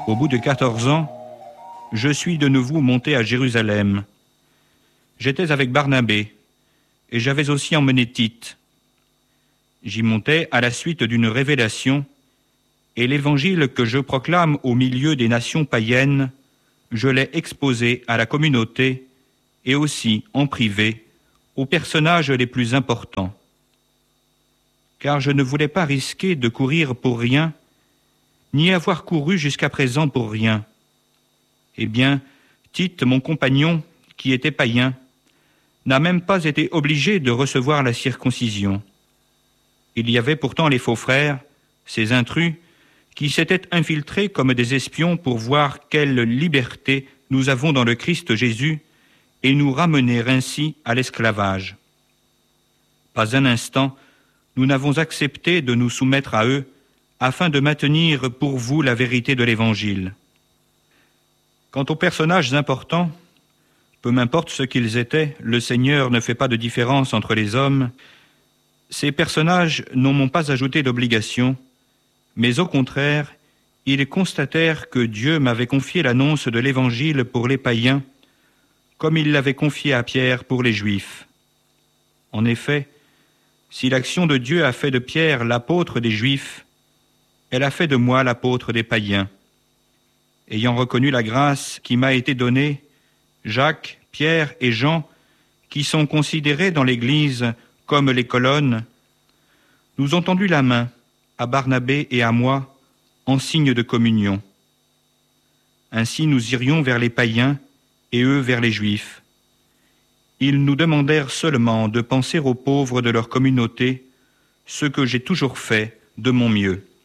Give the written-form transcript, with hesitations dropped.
Au bout de 14 ans, je suis de nouveau monté à Jérusalem. J'étais avec Barnabé, et j'avais aussi emmené Tite. J'y montais à la suite d'une révélation, et l'évangile que je proclame au milieu des nations païennes, je l'ai exposé à la communauté et aussi en privé aux personnages les plus importants. Car je ne voulais pas risquer de courir pour rien, ni avoir couru jusqu'à présent pour rien. Eh bien, Tite, mon compagnon, qui était païen, n'a même pas été obligé de recevoir la circoncision. Il y avait pourtant les faux frères, ces intrus, qui s'étaient infiltrés comme des espions pour voir quelle liberté nous avons dans le Christ Jésus et nous ramener ainsi à l'esclavage. Pas un instant, nous n'avons accepté de nous soumettre à eux afin de maintenir pour vous la vérité de l'Évangile. Quant aux personnages importants, peu m'importe ce qu'ils étaient, le Seigneur ne fait pas de différence entre les hommes. Ces personnages n'en m'ont pas ajouté d'obligation, mais au contraire, ils constatèrent que Dieu m'avait confié l'annonce de l'Évangile pour les païens, comme il l'avait confié à Pierre pour les Juifs. En effet, si l'action de Dieu a fait de Pierre l'apôtre des Juifs, elle a fait de moi l'apôtre des païens. Ayant reconnu la grâce qui m'a été donnée, Jacques, Pierre et Jean, qui sont considérés dans l'Église comme les colonnes, nous ont tendu la main à Barnabé et à moi en signe de communion. Ainsi nous irions vers les païens et eux vers les Juifs. Ils nous demandèrent seulement de penser aux pauvres de leur communauté, ce que j'ai toujours fait de mon mieux.